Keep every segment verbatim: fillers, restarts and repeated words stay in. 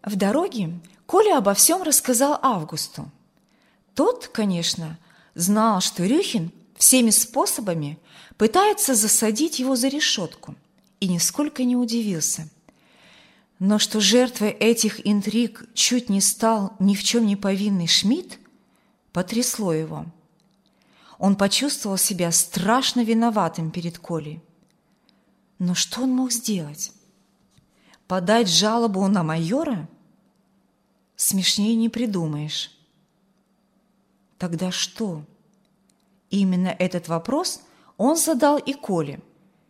В дороге Коля обо всем рассказал Августу. Тот, конечно, знал, что Рюхин всеми способами пытается засадить его за решетку, и нисколько не удивился. Но что жертвой этих интриг чуть не стал ни в чем не повинный Шмидт, потрясло его. Он почувствовал себя страшно виноватым перед Колей. Но что он мог сделать? Подать жалобу на майора? Смешнее не придумаешь. Тогда что? Именно этот вопрос он задал и Коле.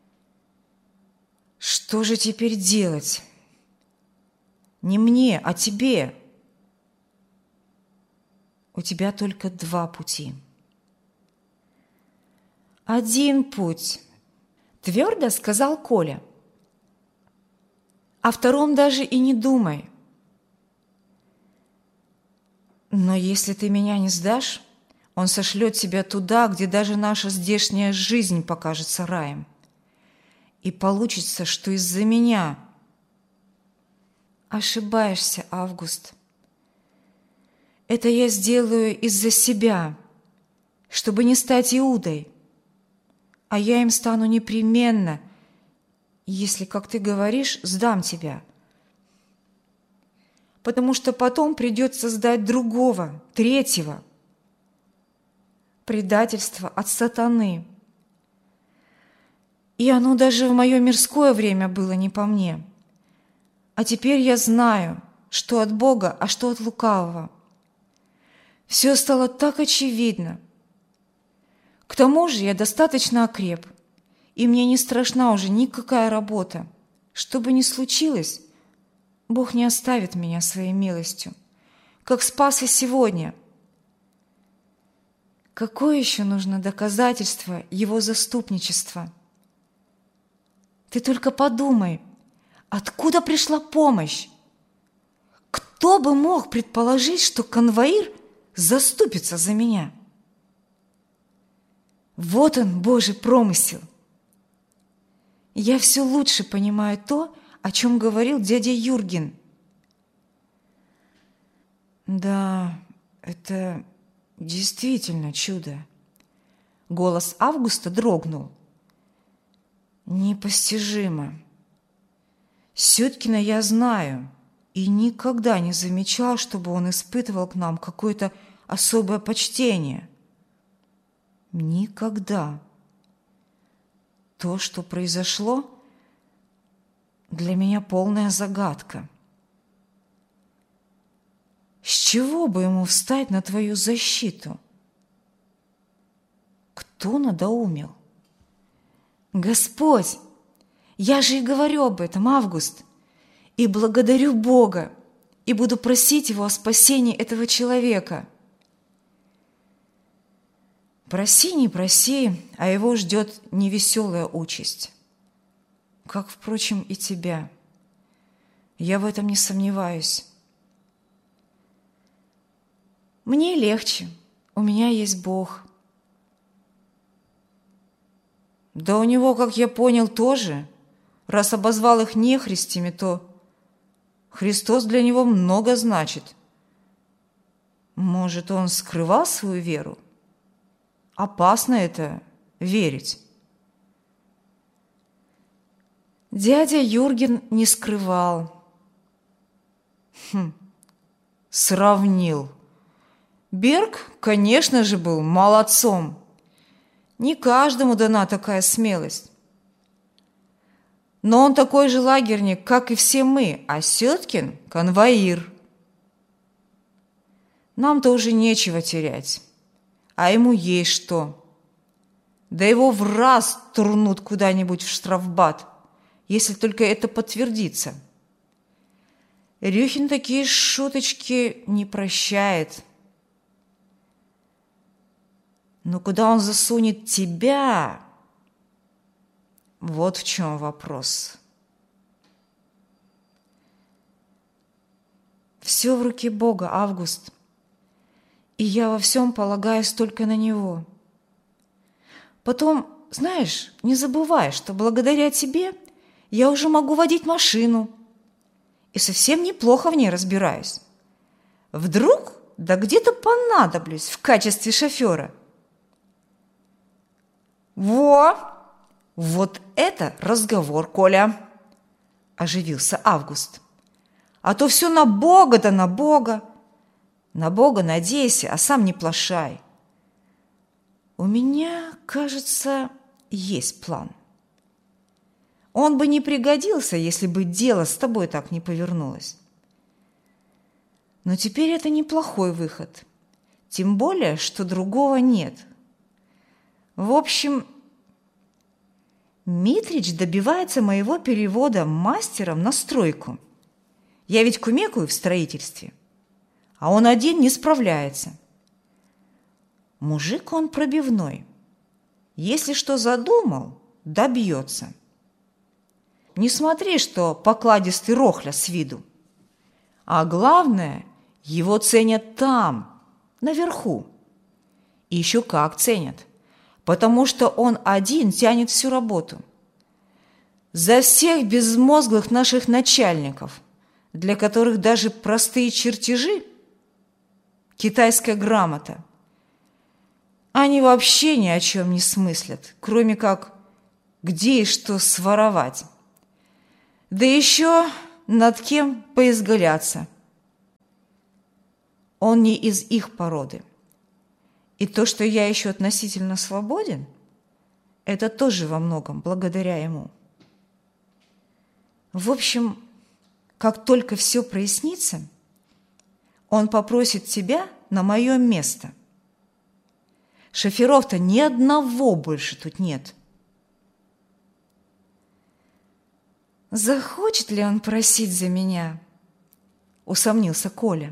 Что же теперь делать? Не мне, а тебе. У тебя только два пути. Один путь, твердо сказал Коля. О втором даже и не думай. Но если ты меня не сдашь, он сошлет тебя туда, где даже наша здешняя жизнь покажется раем. И получится, что из-за меня. Ошибаешься, Август. Это я сделаю из-за себя, чтобы не стать Иудой. А я им стану непременно, если, как ты говоришь, сдам тебя. Потому что потом придется сдать другого, третьего. Предательство от сатаны. И оно даже в мое мирское время было не по мне. А теперь я знаю, что от Бога, а что от лукавого. Все стало так очевидно. К тому же я достаточно окреп, и мне не страшна уже никакая работа. Что бы ни случилось, Бог не оставит меня своей милостью, как спас и сегодня. Какое еще нужно доказательство Его заступничества? Ты только подумай, откуда пришла помощь? Кто бы мог предположить, что конвоир заступится за меня? Вот он, Божий промысел. Я все лучше понимаю то, о чем говорил дядя Юрген. Да, это действительно чудо. Голос Августа дрогнул. Непостижимо. Сёткина я знаю и никогда не замечал, чтобы он испытывал к нам какое-то особое почтение. Никогда. То, что произошло, для меня полная загадка. С чего бы ему встать на твою защиту? Кто надоумил? Господь! Я же и говорю об этом, Август, и благодарю Бога, и буду просить Его о спасении этого человека. Проси, не проси, а его ждет невеселая участь. Как, впрочем, и тебя. Я в этом не сомневаюсь. Мне легче, у меня есть Бог. Да у него, как я понял, тоже. Раз обозвал их нехристями, то Христос для него много значит. Может, он скрывал свою веру? Опасно это верить. Дядя Юрген не скрывал. Хм, сравнил. Берг, конечно же, был молодцом. Не каждому дана такая смелость. Но он такой же лагерник, как и все мы, а Сёткин – конвоир. Нам-то уже нечего терять, а ему есть что. Да его в раз турнут куда-нибудь в штрафбат, если только это подтвердится. Рюхин такие шуточки не прощает. Но куда он засунет тебя? Вот в чем вопрос. Все в руке Бога, Август, и я во всем полагаюсь только на Него. Потом, знаешь, не забывай, что благодаря тебе я уже могу водить машину и совсем неплохо в ней разбираюсь. Вдруг да где-то понадоблюсь в качестве шофера. Во! Вот это разговор, Коля! Оживился Август. А то все на Бога да на Бога. На Бога надейся, а сам не плашай. У меня, кажется, есть план. Он бы не пригодился, если бы дело с тобой так не повернулось. Но теперь это неплохой выход. Тем более, что другого нет. В общем, Митрич добивается моего перевода мастером на стройку. Я ведь кумекаю в строительстве, а он один не справляется. Мужик он пробивной. Если что задумал, добьется. Не смотри, что покладистый рохля с виду. А главное, его ценят там, наверху. И еще как ценят, потому что он один тянет всю работу. За всех безмозглых наших начальников, для которых даже простые чертежи – китайская грамота. Они вообще ни о чем не смыслят, кроме как где и что своровать. Да еще над кем поизгаляться. Он не из их породы. И то, что я еще относительно свободен, это тоже во многом благодаря ему. В общем, как только все прояснится, он попросит тебя на мое место. Шоферов-то ни одного больше тут нет. Захочет ли он просить за меня? Усомнился Коля.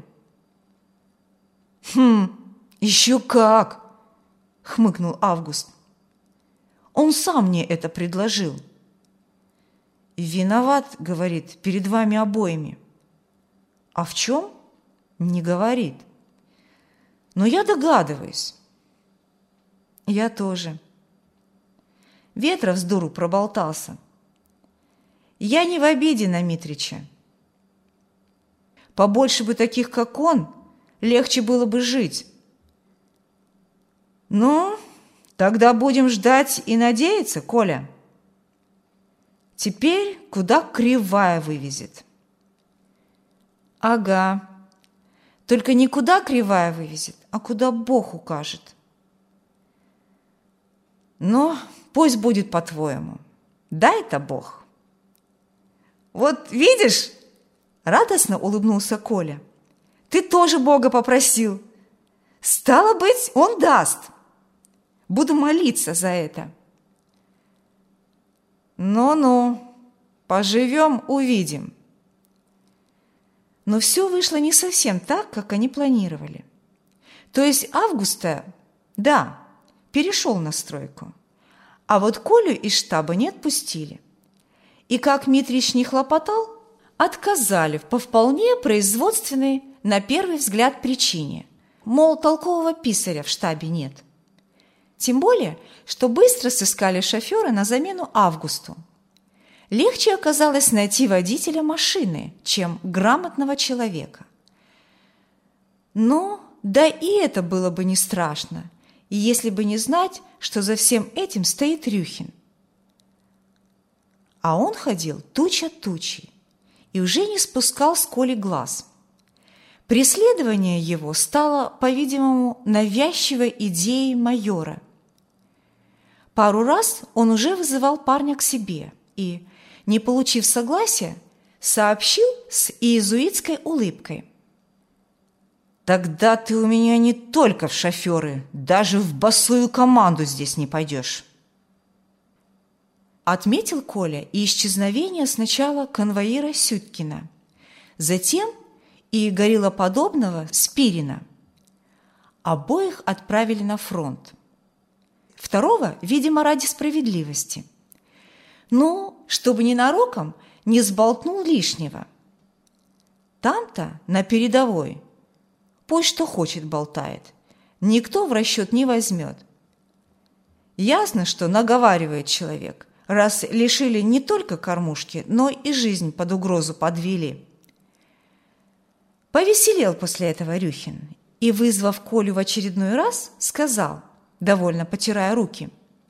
Хм, еще как! Хмыкнул Август. Он сам мне это предложил. Виноват, говорит, перед вами обоими. А в чем? Не говорит. Но я догадываюсь. Я тоже. Ветров с дуру проболтался. Я не в обиде на Митрича. Побольше бы таких, как он, легче было бы жить. Ну, тогда будем ждать и надеяться, Коля. Теперь куда кривая вывезет. Ага. Только не куда кривая вывезет, а куда Бог укажет. Но пусть будет по-твоему. Дай-то Бог. Вот видишь, радостно улыбнулся Коля. Ты тоже Бога попросил. Стало быть, он даст. Буду молиться за это. Ну-ну, поживем, увидим. Но все вышло не совсем так, как они планировали. То есть Августа, да, перешел на стройку, а вот Колю из штаба не отпустили. И как Митрич не хлопотал, отказали по вполне производственной, на первый взгляд, причине. Мол, толкового писаря в штабе нет. Тем более, что быстро сыскали шофера на замену Августу. Легче оказалось найти водителя машины, чем грамотного человека. Но да и это было бы не страшно, если бы не знать, что за всем этим стоит Рюхин. А он ходил туча тучей и уже не спускал с Коли глаз. Преследование его стало, по-видимому, навязчивой идеей майора. Пару раз он уже вызывал парня к себе и, не получив согласия, сообщил с иезуитской улыбкой. «Тогда ты у меня не только в шоферы, даже в босую команду здесь не пойдешь». Отметил Коля и исчезновение сначала конвоира Сюткина, затем и гориллоподобного Спирина. Обоих отправили на фронт. Второго, видимо, ради справедливости. Ну, чтобы ненароком не сболтнул лишнего. Там-то, на передовой, пусть что хочет болтает, никто в расчет не возьмет. Ясно, что наговаривает человек, раз лишили не только кормушки, но и жизнь под угрозу подвели. Повеселел после этого Рюхин и, вызвав Колю в очередной раз, сказал, довольно потирая руки: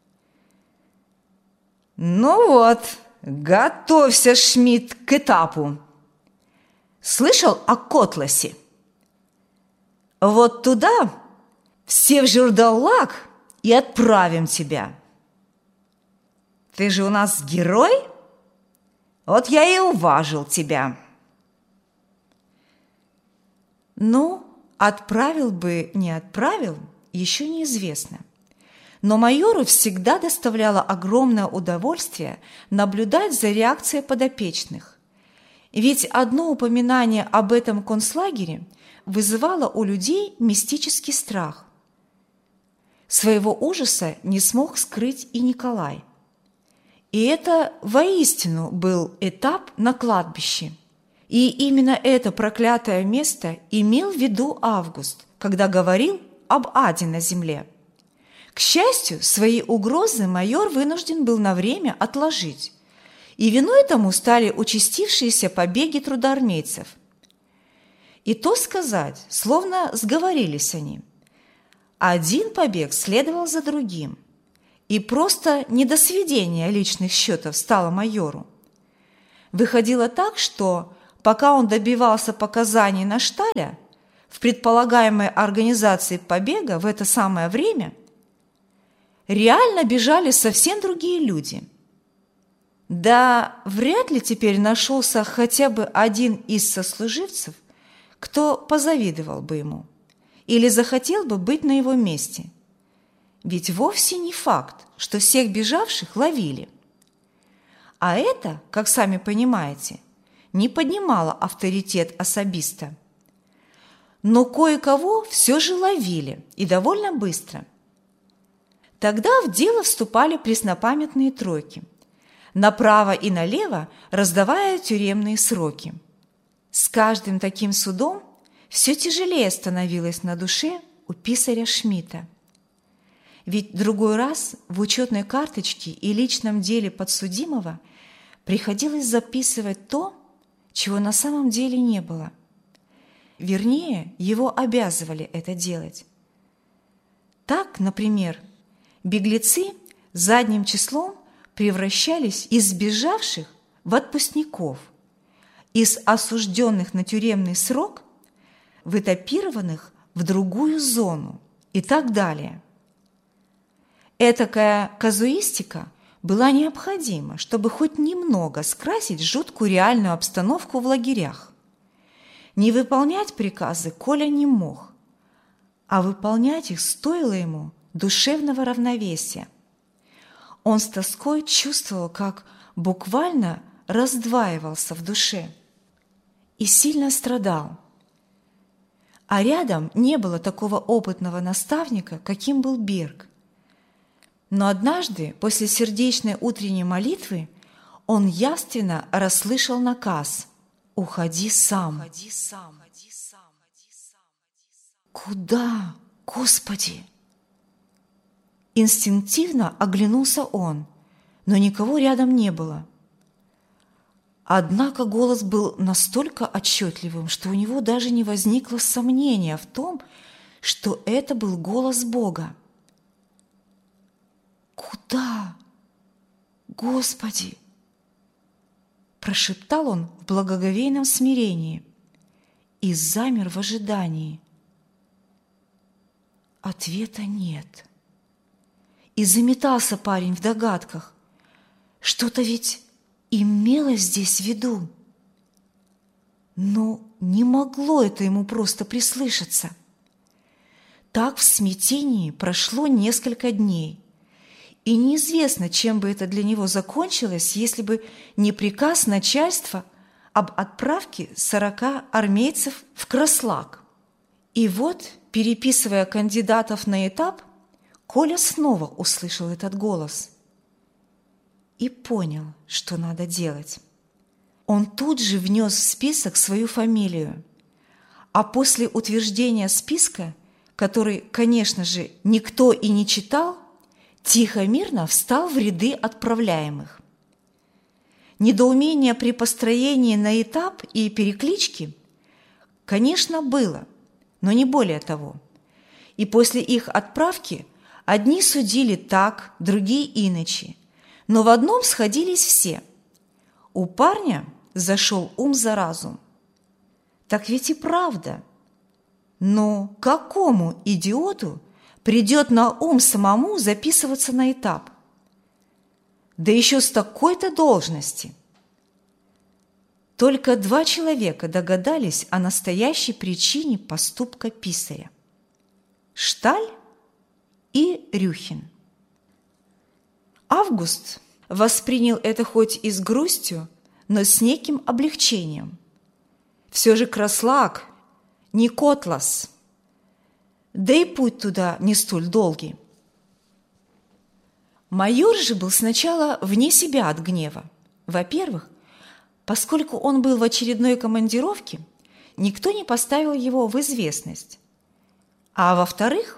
«Ну вот, готовься, Шмидт, к этапу. Слышал о Котласе? Вот туда, в Севжурдаллак, и отправим тебя. Ты же у нас герой, вот я и уважил тебя». Ну, отправил бы, не отправил, еще неизвестно. Но майору всегда доставляло огромное удовольствие наблюдать за реакцией подопечных. Ведь одно упоминание об этом концлагере вызывало у людей мистический страх. Своего ужаса не смог скрыть и Николай. И это воистину был этап на кладбище. И именно это проклятое место имел в виду Август, когда говорил об аде на земле. К счастью, свои угрозы майор вынужден был на время отложить, и виной тому стали участившиеся побеги трудоармейцев. И то сказать, словно сговорились они. Один побег следовал за другим, и просто не до сведения личных счетов стало майору. Выходило так, что пока он добивался показаний на Шталя, в предполагаемой организации побега в это самое время реально бежали совсем другие люди. Да вряд ли теперь нашелся хотя бы один из сослуживцев, кто позавидовал бы ему или захотел бы быть на его месте. Ведь вовсе не факт, что всех бежавших ловили. А это, как сами понимаете, не поднимало авторитет особиста. Но кое-кого все же ловили, и довольно быстро. Тогда в дело вступали преснопамятные тройки, направо и налево раздавая тюремные сроки. С каждым таким судом все тяжелее становилось на душе у писаря Шмидта. Ведь другой раз в учетной карточке и личном деле подсудимого приходилось записывать то, чего на самом деле не было. Вернее, его обязывали это делать. Так, например, беглецы задним числом превращались из сбежавших в отпускников, из осужденных на тюремный срок в этапированных в другую зону и так далее. Этакая казуистика была необходима, чтобы хоть немного скрасить жуткую реальную обстановку в лагерях. Не выполнять приказы Коля не мог, а выполнять их стоило ему душевного равновесия. Он с тоской чувствовал, как буквально раздваивался в душе и сильно страдал. А рядом не было такого опытного наставника, каким был Берг. Но однажды, после сердечной утренней молитвы, он явственно расслышал наказ: «Уходи сам». «Куда, Господи?» Инстинктивно оглянулся он, но никого рядом не было. Однако голос был настолько отчетливым, что у него даже не возникло сомнения в том, что это был голос Бога. «Куда, Господи?» прошептал он в благоговейном смирении и замер в ожидании. Ответа нет. И заметался парень в догадках. Что-то ведь имелось здесь в виду. Но не могло это ему просто прислышаться. Так в смятении прошло несколько дней. И неизвестно, чем бы это для него закончилось, если бы не приказ начальства об отправке сорока армейцев в Краслак. И вот, переписывая кандидатов на этап, Коля снова услышал этот голос и понял, что надо делать. Он тут же внес в список свою фамилию, а после утверждения списка, который, конечно же, никто и не читал, тихо-мирно встал в ряды отправляемых. Недоумение при построении на этап и перекличке Конечно, было, но не более того. И после их отправки одни судили так, другие иначе, но в одном сходились все. У парня зашел ум за разум. Так ведь и правда. Но какому идиоту придет на ум самому записываться на этап? Да еще с такой-то должности. Только два человека догадались о настоящей причине поступка писаря – Шталь и Рюхин. Август воспринял это хоть и с грустью, но с неким облегчением. Все же Краслак не Котлас, да и путь туда не столь долгий. Майор же был сначала вне себя от гнева. Во-первых, поскольку он был в очередной командировке, никто не поставил его в известность. А во-вторых,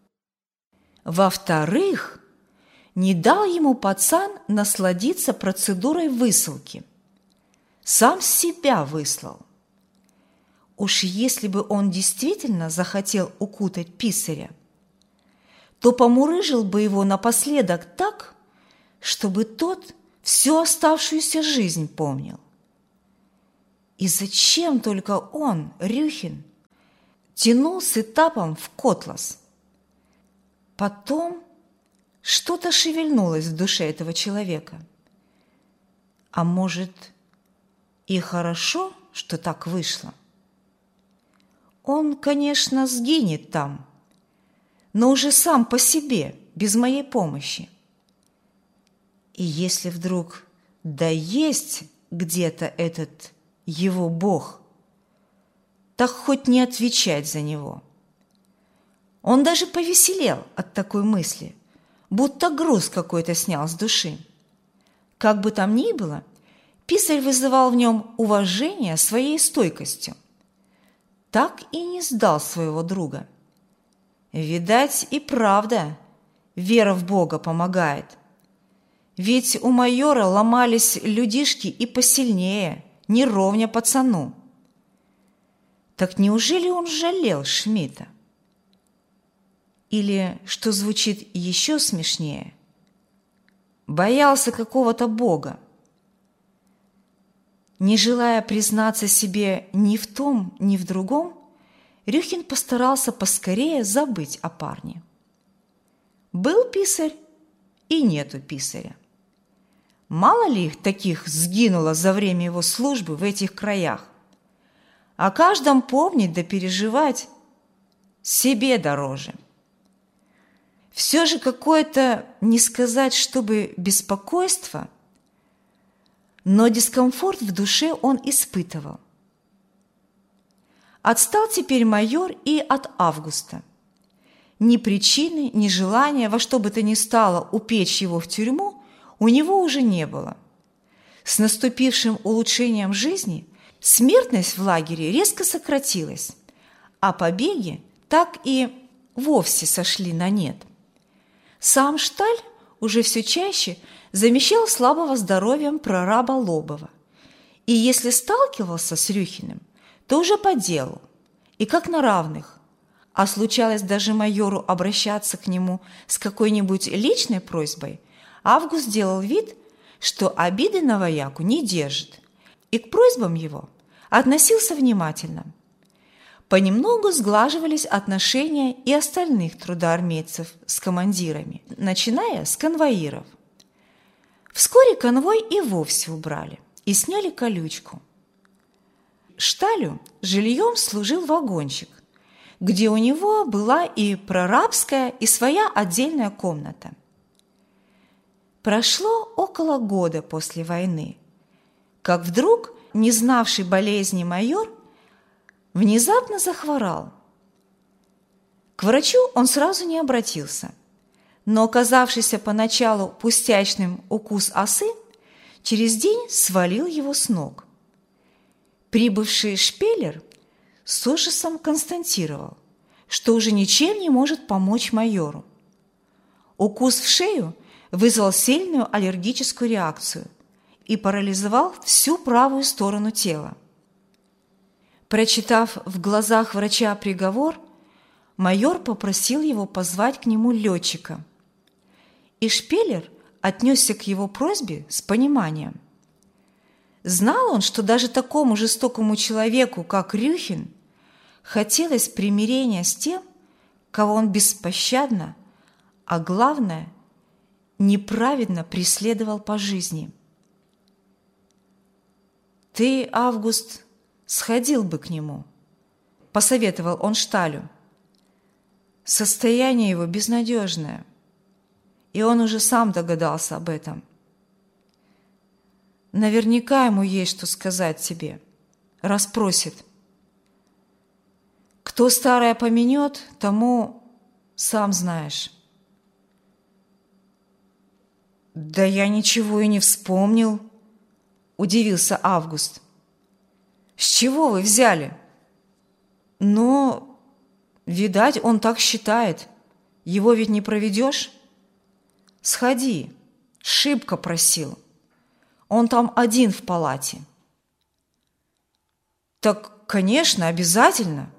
во-вторых, не дал ему пацан насладиться процедурой высылки. Сам себя выслал. Уж если бы он действительно захотел укутать писаря, то помурыжил бы его напоследок так, чтобы тот всю оставшуюся жизнь помнил. И зачем только он, Рюхин, тянул с этапом в Котлас? Потом что-то шевельнулось в душе этого человека. А может, и хорошо, что так вышло? Он, конечно, сгинет там, но уже сам по себе, без моей помощи. И если вдруг да есть где-то этот его Бог, так хоть не отвечать за него. Он даже повеселел от такой мысли, будто груз какой-то снял с души. Как бы там ни было, писарь вызывал в нем уважение своей стойкостью. Так и не сдал своего друга. Видать, и правда, вера в Бога помогает. Ведь у майора ломались людишки и посильнее, не ровня пацану. Так неужели он жалел Шмидта? Или, что звучит еще смешнее, боялся какого-то Бога? Не желая признаться себе ни в том, ни в другом, Рюхин постарался поскорее забыть о парне. Был писарь и нету писаря. Мало ли их таких сгинуло за время его службы в этих краях. О каждом помнить да переживать себе дороже. Все же какое-то, не сказать, чтобы беспокойство, но дискомфорт в душе он испытывал. Отстал теперь майор и от Августа. Ни причины, ни желания во что бы то ни стало упечь его в тюрьму у него уже не было. С наступившим улучшением жизни смертность в лагере резко сократилась, а побеги так и вовсе сошли на нет. Сам Шталь уже все чаще замещал слабого здоровьем прораба Лобова. И если сталкивался с Рюхиным, то уже по делу, и как на равных. А случалось даже майору обращаться к нему с какой-нибудь личной просьбой, Август делал вид, что обиды на вояку не держит, и к просьбам его относился внимательно. Понемногу сглаживались отношения и остальных трудоармейцев с командирами, начиная с конвоиров. Вскоре конвой и вовсе убрали и сняли колючку. Шталю жильем служил вагончик, где у него была и прорабская, и своя отдельная комната. Прошло около года после войны, как вдруг не знавший болезни майор внезапно захворал. К врачу он сразу не обратился, но оказавшийся поначалу пустячным укус осы через день свалил его с ног. Прибывший шпеллер с ужасом констатировал, что уже ничем не может помочь майору. Укус в шею вызвал сильную аллергическую реакцию и парализовал всю правую сторону тела. Прочитав в глазах врача приговор, майор попросил его позвать к нему летчика. И Шпеллер отнесся к его просьбе с пониманием. Знал он, что даже такому жестокому человеку, как Рюхин, хотелось примирения с тем, кого он беспощадно, а главное, неправедно преследовал по жизни. «Ты, Август, сходил бы к нему», – посоветовал он Шталю. «Состояние его безнадежное, и он уже сам догадался об этом. Наверняка ему есть что сказать тебе, расспросит. Кто старое помянет, тому сам знаешь». «Да я ничего и не вспомнил», – удивился Август. «С чего вы взяли?» «Ну, видать, он так считает. Его ведь не проведешь? Сходи, шибко просил. Он там один в палате». «Так, конечно, обязательно.